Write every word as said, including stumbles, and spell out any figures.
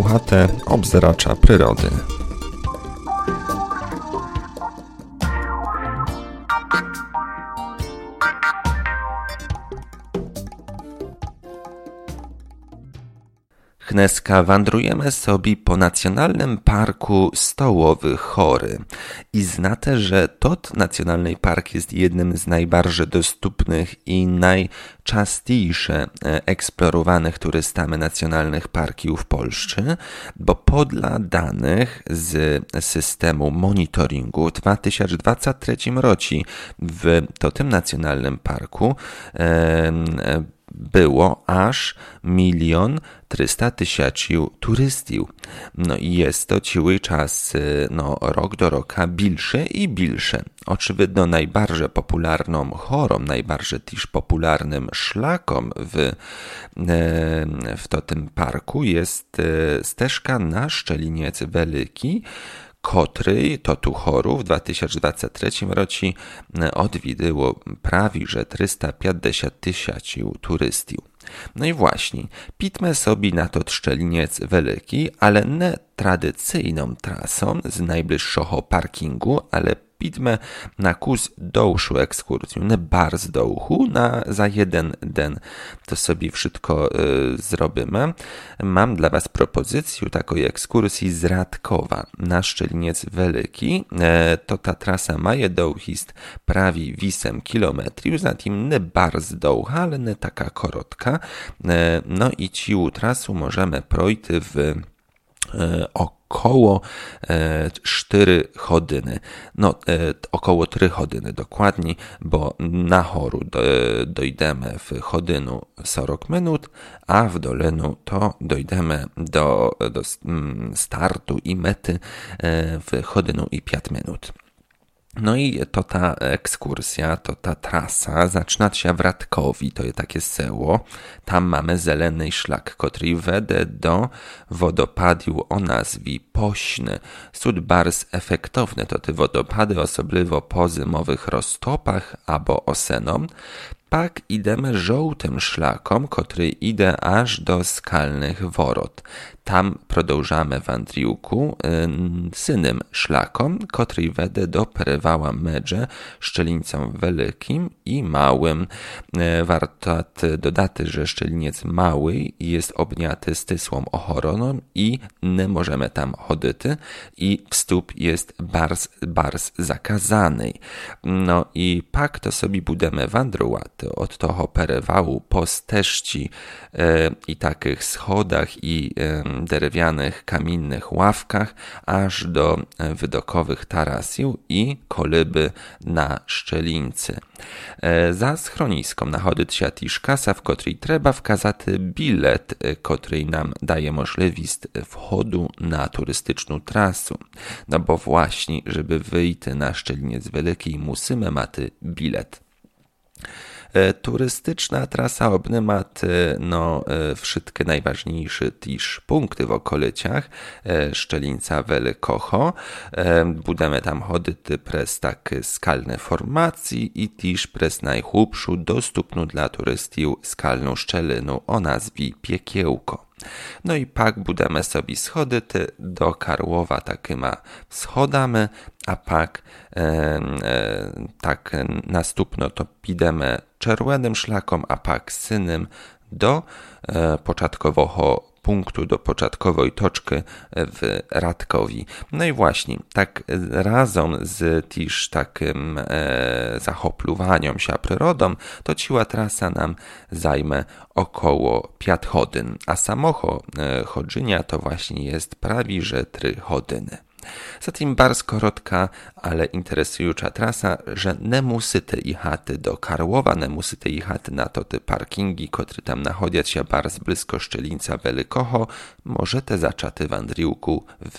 Słuchate obzeracza przyrody. Dneska wandrujemy sobie po Nacjonalnym Parku Stołowy Chory i znate, że tot Nacjonalny Park jest jednym z najbardziej dostępnych i najczęstsze eksplorowanych turystami nacjonalnych parków w Polsce, bo podla danych z systemu monitoringu w dwa tysiące dwudziestym trzecim roku w tym Nacjonalnym Parku e, było aż milion trzysta tysięcy turystów. No i jest to cały czas no, rok do roku bilsze i bilsze. Oczywiście najbardziej popularną chorą, najbardziej też popularnym szlakom w, w to tym parku jest ścieżka na Szczeliniec Wielki, który to tu choru w dwa tysiące dwudziestym trzecim roku odwiedziło prawie że trzysta pięćdziesiąt tysięcy turystów. No i właśnie, pitmy sobie na to Szczeliniec Wielki, ale nie tradycyjną trasą z najbliższego parkingu, ale pitmy na kus dłuższą ekskursję, nie bardzo dłuższą, na za jeden dzień to sobie wszystko y, zrobimy. Mam dla was propozycję takiej ekskursji z Radkowa na Szczeliniec Wielki. E, to ta trasa ma długość prawie osiem kilometrów, zatem nie bardzo długa, ale nie taka krótka. E, no i ciu trasu możemy przejść w e, około e, cztery godziny. No, e, około trzy godziny dokładnie, bo na choru do, dojdziemy w godzinę czterdzieści minut, a w dolenu to dojdziemy do, do startu i mety e, w godzinę i pięć minut. No i to ta ekskursja, to ta trasa zaczyna się w Radkowi, to jest takie seło. Tam mamy zielony szlak, który wede do wodopadu o nazwie Pośny. Są bardzo efektowne to te wodopady, osobliwo po zimowych roztopach albo oseną. Pak idemy żółtym szlakom, który idzie aż do Skalnych Worot. Tam продовжamy wandriłku y, synym szlakom, który wede do Perewała Medże, Szczelińcem Wielkim i Małym. Y, warto dodać, że Szczeliniec Mały jest obniaty stysłą ochroną i nie możemy tam chodzić i wstup jest bardzo, bardzo zakazany. No i pak to sobie budemy wandrować od toho Perewału po ścieżce y, i takich schodach i y, drewnianych, kamiennych ławkach, aż do widokowych tarasił i koliby na Szczelińcy. Za schroniską nachodzić się też kasa, w której trzeba wskazać bilet, który nam daje możliwość wchodu na turystyczną trasę. No bo właśnie, żeby wyjść na Szczeliniec Wielki, musimy mieć bilet. Turystyczna trasa obnyma no, wszystkie najważniejsze też punkty w okolicach Szczelińca Wielkoho. Budemy tam chodzić przez takie skalne formacje i też przez najchłupszą, dostępną dla turystów skalną szczelinu o nazwie Piekiełko. No i pak budemy sobie schodzić do Karłowa takima schodami, a pak e, e, tak następno to pidemy czerwonym szlakom, a pak synym do e, początkowego punktu, do początkowej toczki w Radkowi. No i właśnie, tak razem z też takim e, zachoplowaniem się przyrodą, to ciła trasa nam zajmie około pięć godzin, a samocho e, chodzenia to właśnie jest prawie że trzy godziny. Zatem bardzo krótka, ale interesująca trasa, że nie musicie jechać do Karłowa, nie musicie jechać na to te parkingi, które tam nachodzą się bardzo blisko Szczelińca Wielkoho, możecie zacząć wandriłku w